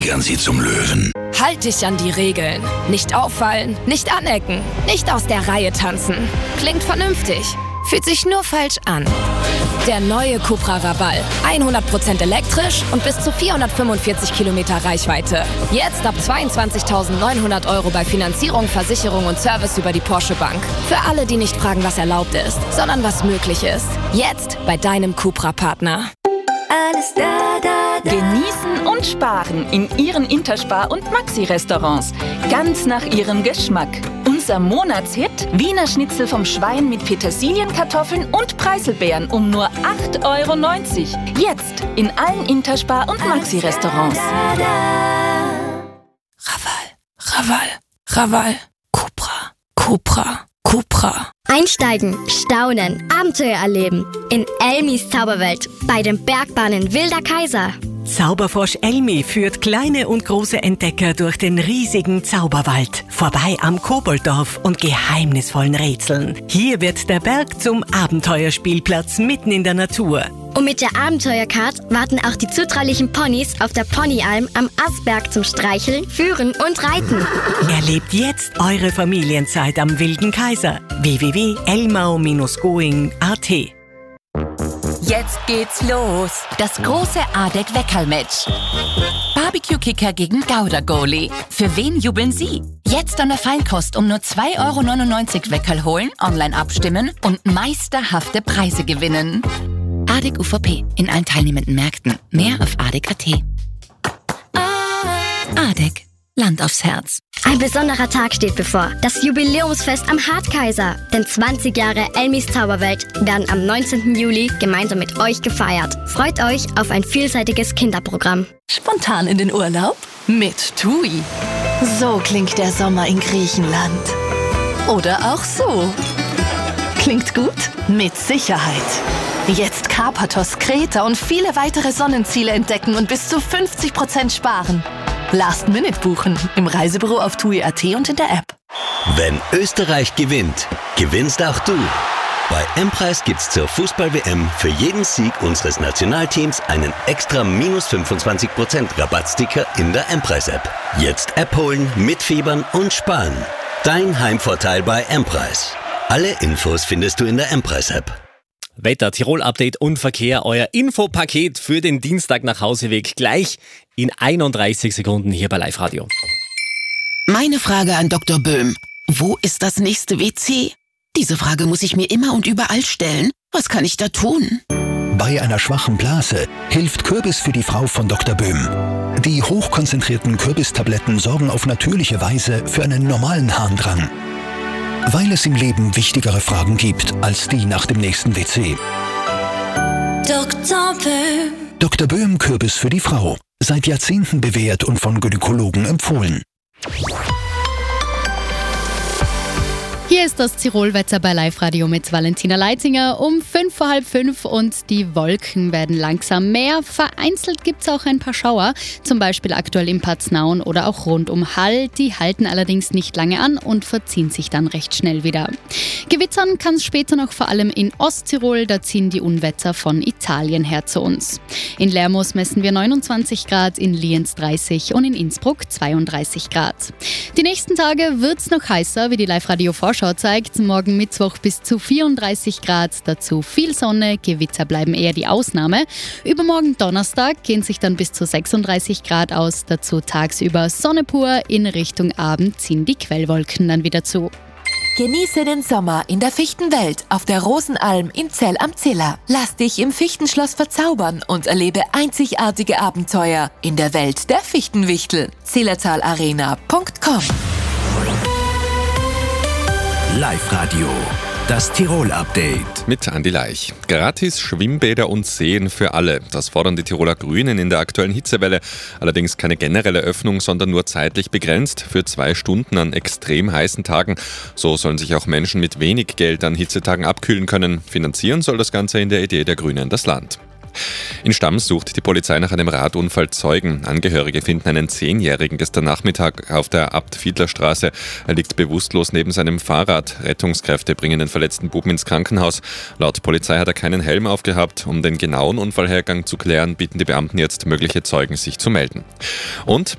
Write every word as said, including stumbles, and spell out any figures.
Gern Sie zum Löwen. Halt dich an die Regeln. Nicht auffallen, nicht anecken, nicht aus der Reihe tanzen. Klingt vernünftig, fühlt sich nur falsch an. Der neue Cupra Raval. hundert Prozent elektrisch und bis zu vierhundertfünfundvierzig Kilometer Reichweite. Jetzt ab zweiundzwanzigtausendneunhundert Euro bei Finanzierung, Versicherung und Service über die Porsche Bank. Für alle, die nicht fragen, was erlaubt ist, sondern was möglich ist. Jetzt bei deinem Cupra-Partner. Alles da, da, da. Genießen und sparen in Ihren Interspar- und Maxi-Restaurants. Ganz nach Ihrem Geschmack. Unser Monatshit: Wiener Schnitzel vom Schwein mit Petersilienkartoffeln und Preiselbeeren um nur acht Euro neunzig. Jetzt in allen Interspar- und Maxi-Restaurants. Raval, Raval, Raval. Cupra, Cupra, Cupra. Einsteigen, staunen, Abenteuer erleben. In Elmis Zauberwelt bei den Bergbahnen Wilder Kaiser. Zauberfrosch Elmi führt kleine und große Entdecker durch den riesigen Zauberwald, vorbei am Kobolddorf und geheimnisvollen Rätseln. Hier wird der Berg zum Abenteuerspielplatz mitten in der Natur. Und mit der Abenteuercard warten auch die zutraulichen Ponys auf der Ponyalm am Asberg zum Streicheln, Führen und Reiten. Erlebt jetzt eure Familienzeit am Wilden Kaiser. w w w punkt elmau Bindestrich going punkt a t. Jetzt geht's los. Das große A-Deck-Weckerl-Match. Barbecue-Kicker gegen Gouda-Goalie. Für wen jubeln Sie? Jetzt an der Feinkost um nur zwei Euro neunundneunzig Weckerl holen, online abstimmen und meisterhafte Preise gewinnen. A D E C U V P in allen teilnehmenden Märkten. Mehr auf a d e c punkt a t. A D E C. Land aufs Herz. Ein besonderer Tag steht bevor. Das Jubiläumsfest am Hartkaiser. Denn zwanzig Jahre Elmis Zauberwelt werden am neunzehnten Juli gemeinsam mit euch gefeiert. Freut euch auf ein vielseitiges Kinderprogramm. Spontan in den Urlaub? Mit TUI. So klingt der Sommer in Griechenland. Oder auch so. Klingt gut? Mit Sicherheit. Jetzt Karpathos, Kreta und viele weitere Sonnenziele entdecken und bis zu fünfzig Prozent sparen. Last Minute buchen im Reisebüro auf tui punkt a t und in der App. Wenn Österreich gewinnt, gewinnst auch du. Bei M-Preis gibt's zur Fußball-W M für jeden Sieg unseres Nationalteams einen extra minus fünfundzwanzig Prozent Rabattsticker in der M-Preis-App. Jetzt App holen, mitfiebern und sparen. Dein Heimvorteil bei M-Preis. Alle Infos findest du in der M-Preis-App. Wetter, Tirol-Update und Verkehr, euer Infopaket für den Dienstag nach Hauseweg gleich in einunddreißig Sekunden hier bei Live Radio. Meine Frage an Doktor Böhm: Wo ist das nächste W C? Diese Frage muss ich mir immer und überall stellen. Was kann ich da tun? Bei einer schwachen Blase hilft Kürbis für die Frau von Doktor Böhm. Die hochkonzentrierten Kürbistabletten sorgen auf natürliche Weise für einen normalen Harndrang. Weil es im Leben wichtigere Fragen gibt als die nach dem nächsten W C. Doktor Böhm. Doktor Böhm Kürbis für die Frau. Seit Jahrzehnten bewährt und von Gynäkologen empfohlen. Hier ist das Tirolwetter bei Live Radio mit Valentina Leitinger um fünf vor halb fünf und die Wolken werden langsam mehr. Vereinzelt gibt es auch ein paar Schauer, zum Beispiel aktuell in Paznaun oder auch rund um Hall. Die halten allerdings nicht lange an und verziehen sich dann recht schnell wieder. Gewittern kann es später noch vor allem in Osttirol, da ziehen die Unwetter von Italien her zu uns. In Lermoos messen wir neunundzwanzig Grad, in Lienz dreißig und in Innsbruck zweiunddreißig Grad. Die nächsten Tage wird es noch heißer, wie die Live Radio Vorschau zeigt. Morgen Mittwoch bis zu vierunddreißig Grad, dazu viel Sonne, Gewitter bleiben eher die Ausnahme. Übermorgen Donnerstag gehen sich dann bis zu sechsunddreißig Grad aus, dazu tagsüber Sonne pur, in Richtung Abend ziehen die Quellwolken dann wieder zu. Genieße den Sommer in der Fichtenwelt auf der Rosenalm in Zell am Ziller. Lass dich im Fichtenschloss verzaubern und erlebe einzigartige Abenteuer in der Welt der Fichtenwichtel. zillertalarena punkt com. Live Radio, das Tirol-Update. Mit Andi Leich. Gratis Schwimmbäder und Seen für alle. Das fordern die Tiroler Grünen in der aktuellen Hitzewelle. Allerdings keine generelle Öffnung, sondern nur zeitlich begrenzt für zwei Stunden an extrem heißen Tagen. So sollen sich auch Menschen mit wenig Geld an Hitzetagen abkühlen können. Finanzieren soll das Ganze in der Idee der Grünen das Land. In Stamm sucht die Polizei nach einem Radunfallzeugen. Angehörige finden einen Zehnjährigen gestern Nachmittag auf der Abt-Fiedler-Straße. Er liegt bewusstlos neben seinem Fahrrad. Rettungskräfte bringen den verletzten Buben ins Krankenhaus. Laut Polizei hat er keinen Helm aufgehabt. Um den genauen Unfallhergang zu klären, bitten die Beamten jetzt mögliche Zeugen, sich zu melden. Und